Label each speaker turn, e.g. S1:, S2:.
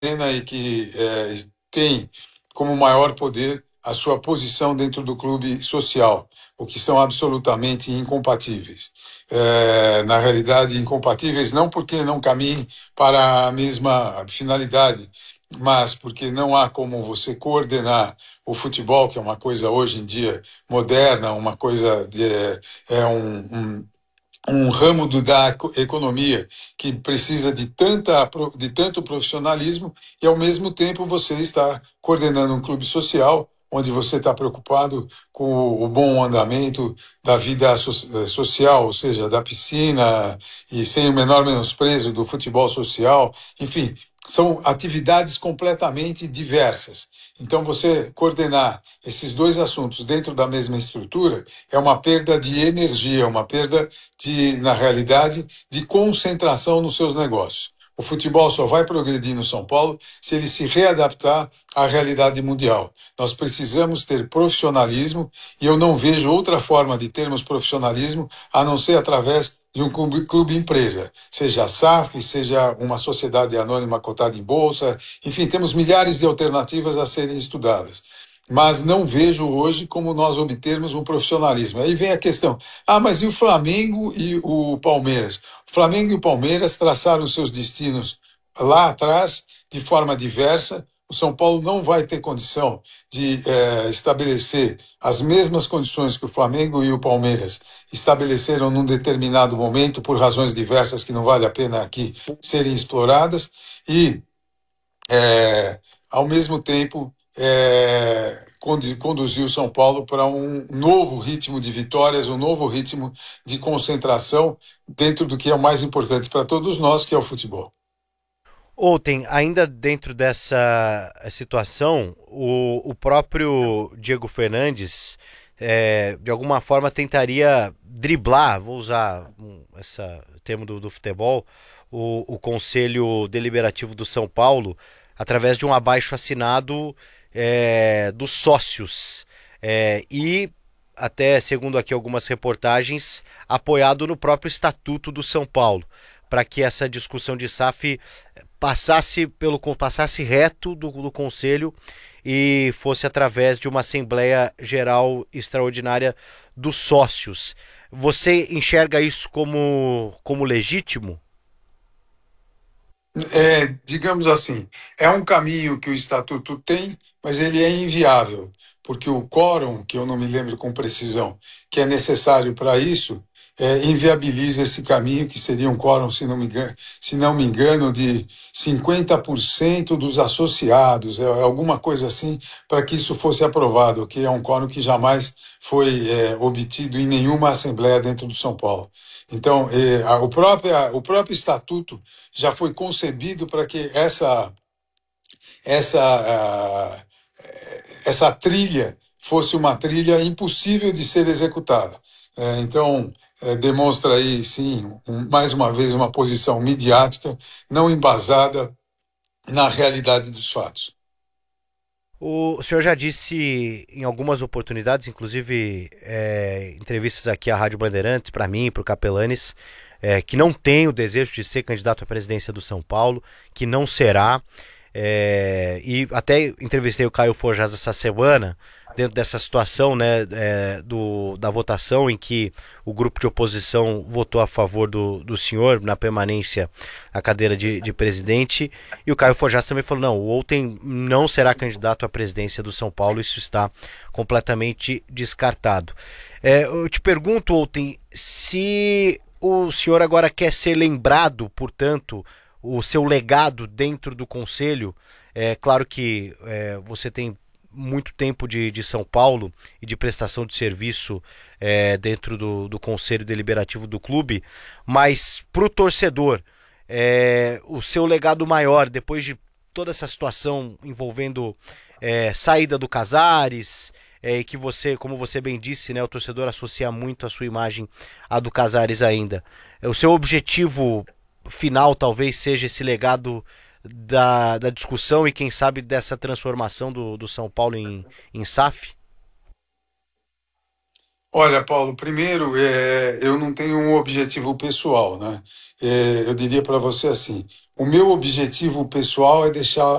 S1: e que tem como maior poder a sua posição dentro do clube social, o que são absolutamente incompatíveis. Na realidade, incompatíveis não porque não caminhem para a mesma finalidade, mas porque não há como você coordenar o futebol, que é uma coisa hoje em dia moderna, uma coisa um ramo da economia que precisa de tanto profissionalismo e, ao mesmo tempo, você está coordenando um clube social onde você está preocupado com o bom andamento da vida social, ou seja, da piscina, e sem o menor menosprezo do futebol social. Enfim, são atividades completamente diversas. Então, você coordenar esses dois assuntos dentro da mesma estrutura é uma perda de energia, uma perda na realidade, de concentração nos seus negócios. O futebol só vai progredir no São Paulo se ele se readaptar à realidade mundial. Nós precisamos ter profissionalismo e eu não vejo outra forma de termos profissionalismo a não ser através de um clube empresa, seja a SAF, seja uma sociedade anônima cotada em bolsa, enfim, temos milhares de alternativas a serem estudadas. Mas não vejo hoje como nós obtermos um profissionalismo. Aí vem a questão: mas e o Flamengo e o Palmeiras? O Flamengo e o Palmeiras traçaram seus destinos lá atrás de forma diversa. O São Paulo não vai ter condição de estabelecer as mesmas condições que o Flamengo e o Palmeiras estabeleceram num determinado momento, por razões diversas que não vale a pena aqui serem exploradas, e, ao mesmo tempo, conduzir o São Paulo para um novo ritmo de vitórias, um novo ritmo de concentração dentro do que é o mais importante para todos nós, que é o futebol.
S2: Ontem, ainda dentro dessa situação, o próprio Diego Fernandes, de alguma forma, tentaria driblar, vou usar esse termo do futebol, o Conselho Deliberativo do São Paulo, através de um abaixo-assinado dos sócios. E, até segundo aqui algumas reportagens, apoiado no próprio Estatuto do São Paulo, para que essa discussão de SAF passasse reto do conselho e fosse através de uma Assembleia Geral Extraordinária dos sócios. Você enxerga isso como legítimo?
S1: Digamos assim, é um caminho que o Estatuto tem, mas ele é inviável, porque o quórum, que eu não me lembro com precisão, que é necessário para isso, inviabiliza esse caminho, que seria um quórum, se não me engano, de 50% dos associados, alguma coisa assim, para que isso fosse aprovado, que é um quórum que jamais foi obtido em nenhuma Assembleia dentro do São Paulo. Então, o próprio Estatuto já foi concebido para que essa, ah, essa trilha fosse uma trilha impossível de ser executada. Então, demonstra aí, sim, mais uma vez, uma posição midiática, não embasada na realidade dos fatos.
S2: O senhor já disse em algumas oportunidades, inclusive entrevistas aqui à Rádio Bandeirantes, para mim, para o Capelanes, que não tem o desejo de ser candidato à presidência do São Paulo, que não será. E até entrevistei o Caio Forjas essa semana, dentro dessa situação, né, da votação em que o grupo de oposição votou a favor do senhor na permanência à cadeira de presidente, e o Caio Forjas também falou: não, o Outem não será candidato à presidência do São Paulo, isso está completamente descartado. Eu te pergunto, Outem, se o senhor agora quer ser lembrado, portanto, o seu legado dentro do conselho. É claro que você tem muito tempo de São Paulo e de prestação de serviço dentro do conselho deliberativo do clube, mas para o torcedor, o seu legado maior, depois de toda essa situação envolvendo saída do Casares, que você, como você bem disse, né, o torcedor associa muito a sua imagem à do Casares ainda. O seu objetivo final talvez seja esse legado da discussão e quem sabe dessa transformação do São Paulo em SAF?
S1: Olha, Paulo, primeiro, eu não tenho um objetivo pessoal, né? Eu diria para você assim: o meu objetivo pessoal é deixar